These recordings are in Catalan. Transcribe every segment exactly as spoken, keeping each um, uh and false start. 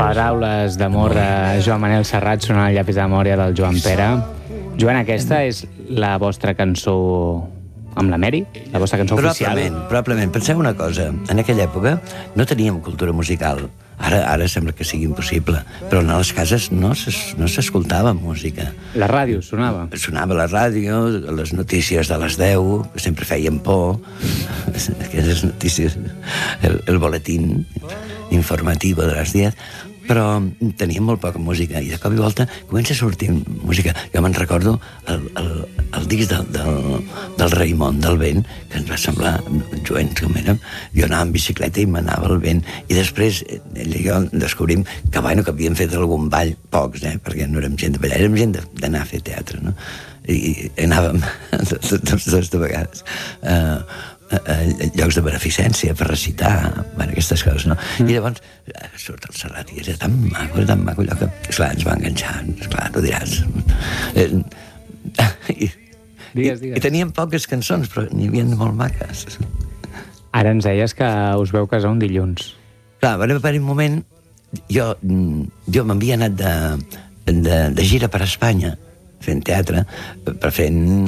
Paraules d'amor de Joan Manel Serrat són al llapis de memòria del Joan Pere. Joan, aquesta és la vostra cançó amb la Mary? La vostra cançó oficial? Probablement, probablement. Penseu una cosa, en aquella època no teníem cultura musical. Ara, ara sembla que sigui impossible, però a les cases no s'escoltava música. La ràdio sonava? Sonava la ràdio, les notícies de les deu, que sempre feien por, aquelles notícies, el, el boletín informatiu de les diez, però teníem molt poca música, i de cop i volta comença a sortir música. Jo me'n recordo el, el, el disc del, del, del Raimon, del vent, que ens va semblar, joents com érem, jo anava en bicicleta i m'anava al vent, i després ell i jo descobrim que, bueno, que havíem fet algun ball, pocs, eh, perquè no érem gent de ballar, érem gent d'anar a fer teatre, no? I anàvem totes dues vegades uh, a llocs de beneficència per recitar, bueno, aquestes coses, no? Mm. I llavors surt el Serrat i era tan maco, era tan maco allò que, esclar, ens va enganxar, esclar, no diràs. Eh, i, digues, i, digues. I teníem poques cançons, però n'hi havia molt maques. Ara ens deies que us veu casar un dilluns. Clar, va haver un moment, jo, jo m'havia anat de, de, de gira per Espanya, fent teatre, per fent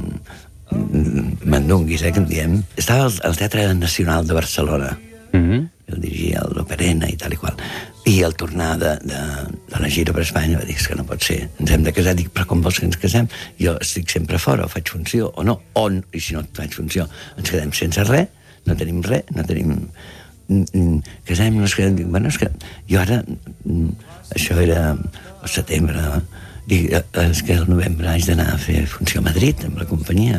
mandunguis, eh, que en diem. Estava al, al Teatre Nacional de Barcelona. Mm-hmm. El dirigia l'Operena i tal i qual. I al tornar de, de, de la gira per Espanya va dir que no pot ser, ens hem de casar. Dic, però com vols que ens casem? Jo estic sempre fora, o faig funció, o no, o, i si no faig funció, ens quedem sense res, no tenim res, no tenim... Casem, no es quedem... Dic, bueno, és que jo ara... Això era al setembre... Dic, és que al novembre haig d'anar a fer funció a Madrid amb la companyia.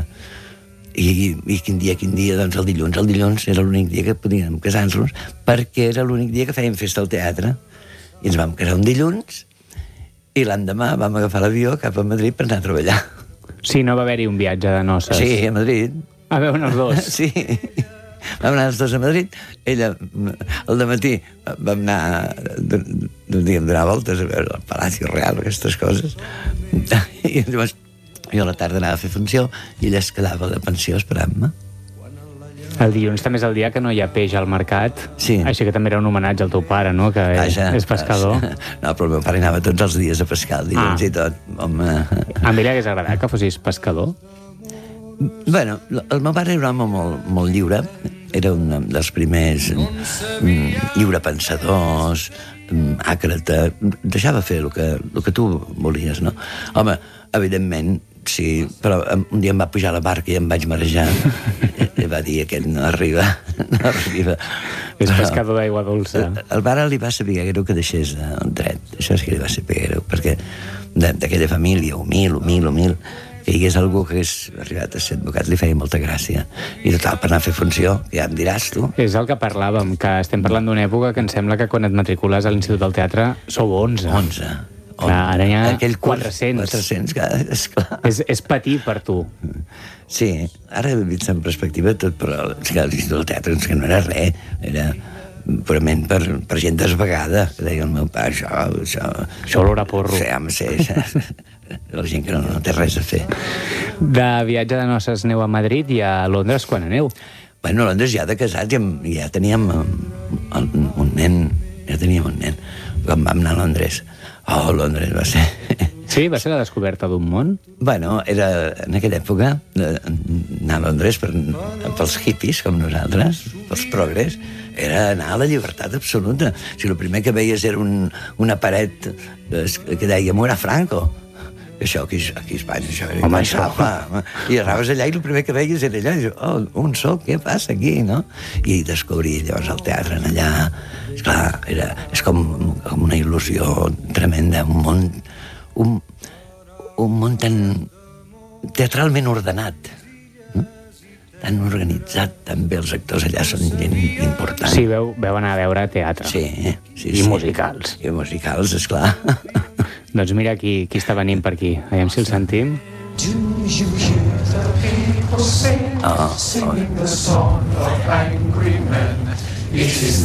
I, i quin dia, quin dia? Doncs el dilluns. El dilluns era l'únic dia que podíem casar-nos, perquè era l'únic dia que fèiem festa al teatre. I ens vam casar un dilluns, i l'endemà vam agafar l'avió cap a Madrid per anar a treballar. Sí, no va haver-hi un viatge de noces. Sí, a Madrid. A veure els dos. Sí. Vam anar els dos a Madrid. Ella, el dematí, vam anar, diguem, donar voltes a veure el Palacio Real, aquestes coses. I llavors jo a la tarda anava a fer funció i ella es quedava de pensió esperant-me. El dilluns també és el dia que no hi ha peix al mercat. Sí. Així que també era un homenatge al teu pare, no?, que Vaja, és pescador. No, però el meu pare anava tots els dies a pescar, el dilluns ah. i tot. Home. A mi li hagués agradat que fossis pescador? Bueno, el meu pare era un home molt, molt lliure, era un dels primers mm, lliurepensadors, mm, àcrata, deixava fer el que, el que tu volies, no? Home, evidentment, sí, però un dia em va pujar a la barca i em vaig marejar i va dir, aquest no arriba, no arriba. És pescador d'aigua dolça. El, el pare li va saber greu que deixés el dret, això és que li va saber greu, perquè d'aquella família humil, humil, humil, que hi hagués algú que hagués arribat a ser advocat li feia molta gràcia. I total, per anar a fer funció, ja em diràs tu. És el que parlàvem, que estem parlant d'una època que em sembla que quan et matricules a l'Institut del Teatre sou onze. onze. Clar, ara hi ha aquell quatre-cents. quatre-cents, esclar. És, és petit per tu. Sí, ara he vist en perspectiva tot, però és que l'Institut del Teatre és que no era res, era purament per, per gent desvegada, que deia el meu pare, això... Això, això olor a porro. Sí, home, sí, això, la gent que no, no té res a fer. De viatge de noces aneu a Madrid i a Londres quan aneu? Bueno, a Londres ja de casats ja, ja teníem un, un nen, ja teníem un nen, quan vam anar a Londres. Oh, Londres va ser... Sí, va ser la descoberta d'un món? Bueno, era en aquella època anar a Londres per, pels hippies, com nosaltres, pels progres, era anar a la llibertat absoluta. O sigui, el primer que veies era un, una paret que deia «Mora Franco». Això aquí, aquí a Espanya, això era... Home, això... Home, i anaves allà i el primer que veies era allà, i dius, oh, un sol, què passa aquí, no? I descobrir llavors el teatre en allà, esclar, era, és com, com una il·lusió tremenda, un món, un, un món tan teatralment ordenat, no? Tan organitzat, també els actors allà són gent important. Sí, veu, veu anar a veure teatre. Sí, sí, I sí. musicals. I musicals, esclar. Doncs mira qui, qui està venint per aquí. Aviam si el sentim. Do you hear the people sing, oh, singing the song of angry men? It is